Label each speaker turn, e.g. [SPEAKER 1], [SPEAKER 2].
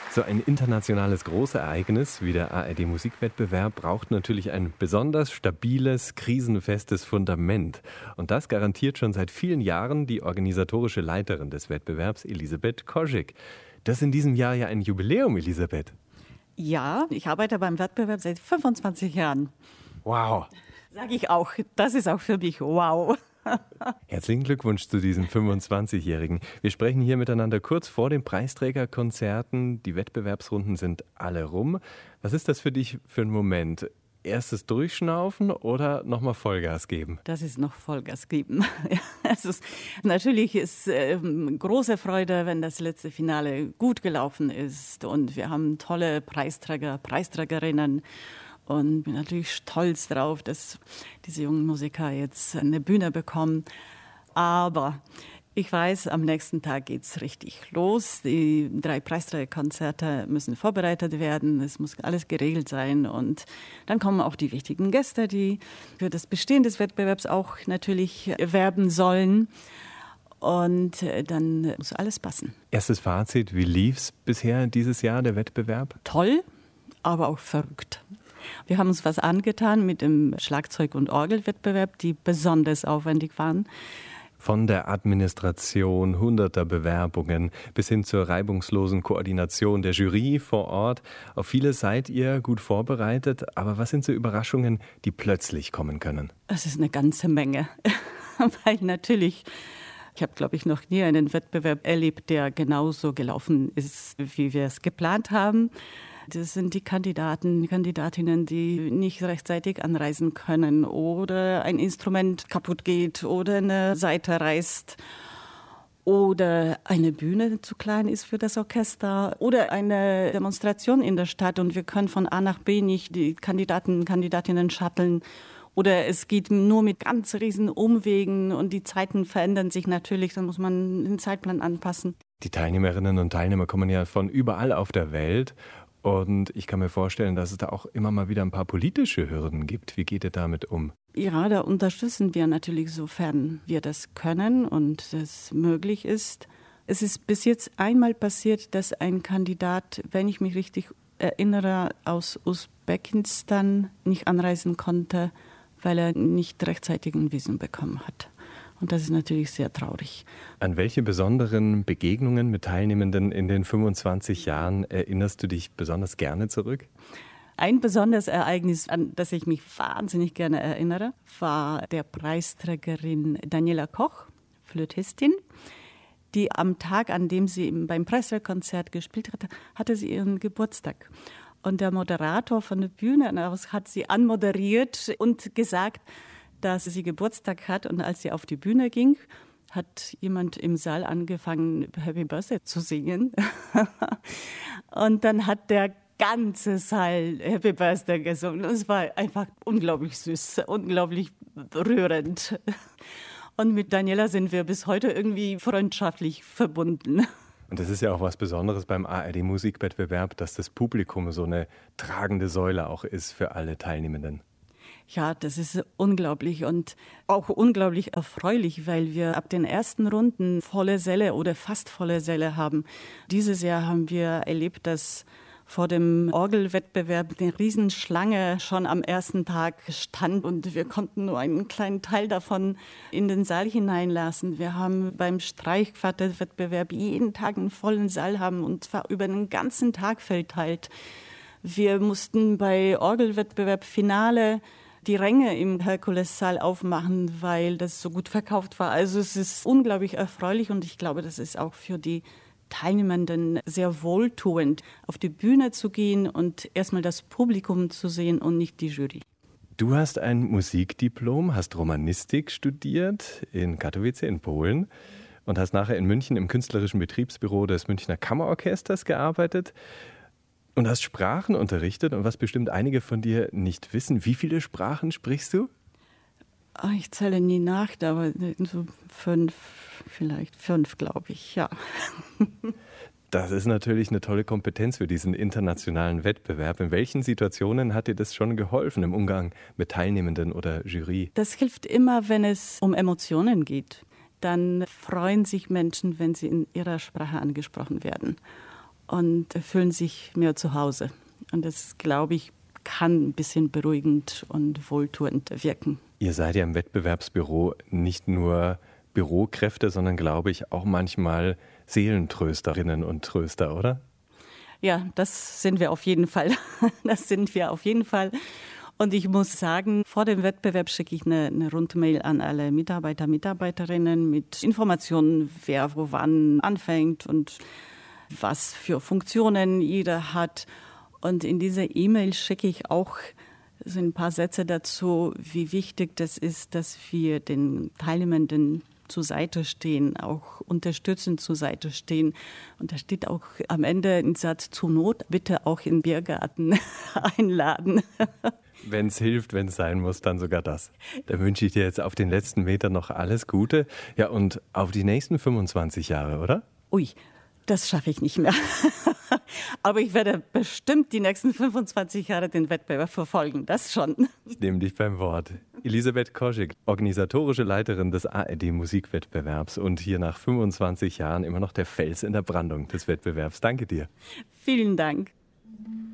[SPEAKER 1] So ein internationales Großereignis wie der ARD-Musikwettbewerb braucht natürlich ein besonders stabiles, krisenfestes Fundament. Und das garantiert schon seit vielen Jahren die organisatorische Leiterin des Wettbewerbs, Elisabeth Koschik. Das ist in diesem Jahr ja ein Jubiläum, Elisabeth.
[SPEAKER 2] Ja, ich arbeite beim Wettbewerb seit 25 Jahren.
[SPEAKER 1] Wow.
[SPEAKER 2] Sage ich auch, das ist auch für mich wow.
[SPEAKER 1] Herzlichen Glückwunsch zu diesem 25-Jährigen. Wir sprechen hier miteinander kurz vor den Preisträgerkonzerten. Die Wettbewerbsrunden sind alle rum. Was ist das für dich für ein Moment? Erstes Durchschnaufen oder nochmal Vollgas geben?
[SPEAKER 2] Das ist noch Vollgas geben. Natürlich ist große Freude, wenn das letzte Finale gut gelaufen ist. Und wir haben tolle Preisträger, Preisträgerinnen. Und bin natürlich stolz darauf, dass diese jungen Musiker jetzt eine Bühne bekommen. Aber ich weiß, am nächsten Tag geht's richtig los. Die 3 Preisträgerkonzerte müssen vorbereitet werden. Es muss alles geregelt sein. Und dann kommen auch die wichtigen Gäste, die für das Bestehen des Wettbewerbs auch natürlich werben sollen. Und dann muss alles passen.
[SPEAKER 1] Erstes Fazit, wie lief's bisher dieses Jahr, der Wettbewerb?
[SPEAKER 2] Toll, aber auch verrückt. Wir haben uns was angetan mit dem Schlagzeug- und Orgelwettbewerb, die besonders aufwendig waren.
[SPEAKER 1] Von der Administration hunderter Bewerbungen bis hin zur reibungslosen Koordination der Jury vor Ort. Auf viele seid ihr gut vorbereitet. Aber was sind so Überraschungen, die plötzlich kommen können?
[SPEAKER 2] Es ist eine ganze Menge. Weil natürlich, ich habe, glaube ich, noch nie einen Wettbewerb erlebt, der genauso gelaufen ist, wie wir es geplant haben. Das sind die Kandidatinnen, die nicht rechtzeitig anreisen können oder ein Instrument kaputt geht oder eine Saite reißt oder eine Bühne zu klein ist für das Orchester oder eine Demonstration in der Stadt und wir können von A nach B nicht die Kandidatinnen shutteln. Oder es geht nur mit ganz riesen Umwegen und die Zeiten verändern sich natürlich, dann muss man den Zeitplan anpassen.
[SPEAKER 1] Die Teilnehmerinnen und Teilnehmer kommen ja von überall auf der Welt. Und ich kann mir vorstellen, dass es da auch immer mal wieder ein paar politische Hürden gibt. Wie geht ihr damit um?
[SPEAKER 2] Ja, da unterstützen wir natürlich, sofern wir das können und es möglich ist. Es ist bis jetzt einmal passiert, dass ein Kandidat, wenn ich mich richtig erinnere, aus Usbekistan nicht anreisen konnte, weil er nicht rechtzeitig ein Visum bekommen hat. Und das ist natürlich sehr traurig.
[SPEAKER 1] An welche besonderen Begegnungen mit Teilnehmenden in den 25 Jahren erinnerst du dich besonders gerne zurück?
[SPEAKER 2] Ein besonderes Ereignis, an das ich mich wahnsinnig gerne erinnere, war der Preisträgerin Daniela Koch, Flötistin, die am Tag, an dem sie beim Preisträgerkonzert gespielt hatte, hatte sie ihren Geburtstag. Und der Moderator von der Bühne aus hat sie anmoderiert und gesagt, dass sie Geburtstag hat. Und als sie auf die Bühne ging, hat jemand im Saal angefangen, Happy Birthday zu singen. Und dann hat der ganze Saal Happy Birthday gesungen. Und es war einfach unglaublich süß, unglaublich rührend. Und mit Daniela sind wir bis heute irgendwie freundschaftlich verbunden.
[SPEAKER 1] Und das ist ja auch was Besonderes beim ARD-Musikwettbewerb, dass das Publikum so eine tragende Säule auch ist für alle Teilnehmenden.
[SPEAKER 2] Ja, das ist unglaublich und auch unglaublich erfreulich, weil wir ab den ersten Runden volle Säle oder fast volle Säle haben. Dieses Jahr haben wir erlebt, dass vor dem Orgelwettbewerb eine Riesenschlange schon am ersten Tag stand und wir konnten nur einen kleinen Teil davon in den Saal hineinlassen. Wir haben beim Streichquartettwettbewerb jeden Tag einen vollen Saal haben und zwar über den ganzen Tag verteilt. Wir mussten bei Orgelwettbewerb Finale die Ränge im Herkulessaal aufmachen, weil das so gut verkauft war. Also es ist unglaublich erfreulich und ich glaube, das ist auch für die Teilnehmenden sehr wohltuend, auf die Bühne zu gehen und erstmal das Publikum zu sehen und nicht die Jury.
[SPEAKER 1] Du hast ein Musikdiplom, hast Romanistik studiert in Katowice in Polen und hast nachher in München im künstlerischen Betriebsbüro des Münchner Kammerorchesters gearbeitet. Und hast Sprachen unterrichtet und was bestimmt einige von dir nicht wissen. Wie viele Sprachen sprichst du?
[SPEAKER 2] Ich zähle nie nach, aber so 5, vielleicht 5, glaube ich, ja.
[SPEAKER 1] Das ist natürlich eine tolle Kompetenz für diesen internationalen Wettbewerb. In welchen Situationen hat dir das schon geholfen im Umgang mit Teilnehmenden oder Jury?
[SPEAKER 2] Das hilft immer, wenn es um Emotionen geht. Dann freuen sich Menschen, wenn sie in ihrer Sprache angesprochen werden. und fühlen sich mehr zu Hause. Und das, glaube ich, kann ein bisschen beruhigend und wohltuend wirken.
[SPEAKER 1] Ihr seid ja im Wettbewerbsbüro nicht nur Bürokräfte, sondern, glaube ich, auch manchmal Seelentrösterinnen und Tröster, oder?
[SPEAKER 2] Ja, das sind wir auf jeden Fall. Das sind wir auf jeden Fall. Und ich muss sagen, vor dem Wettbewerb schicke ich eine Rundmail an alle Mitarbeiter, Mitarbeiterinnen mit Informationen, wer wo wann anfängt und was für Funktionen jeder hat. Und in dieser E-Mail schicke ich auch so ein paar Sätze dazu, wie wichtig das ist, dass wir den Teilnehmenden zur Seite stehen, auch unterstützend zur Seite stehen. Und da steht auch am Ende ein Satz: zur Not bitte auch in den Biergarten einladen.
[SPEAKER 1] Wenn es hilft, wenn es sein muss, dann sogar das. Da wünsche ich dir jetzt auf den letzten Metern noch alles Gute. Ja, und auf die nächsten 25 Jahre, oder?
[SPEAKER 2] Ui, das schaffe ich nicht mehr. Aber ich werde bestimmt die nächsten 25 Jahre den Wettbewerb verfolgen, das schon.
[SPEAKER 1] Ich nehme dich beim Wort. Elisabeth Koschek, organisatorische Leiterin des ARD-Musikwettbewerbs und hier nach 25 Jahren immer noch der Fels in der Brandung des Wettbewerbs. Danke dir.
[SPEAKER 2] Vielen Dank.